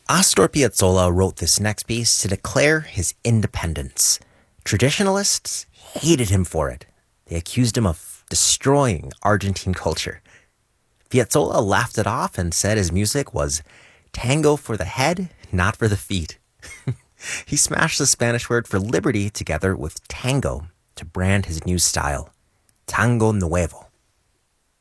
Astor Piazzolla wrote this next piece to declare his independence. Traditionalists hated him for it. They accused him of destroying Argentine culture. Piazzolla laughed it off and said his music was tango for the head, not for the feet. He smashed the Spanish word for liberty together with tango to brand his new style, Tango Nuevo.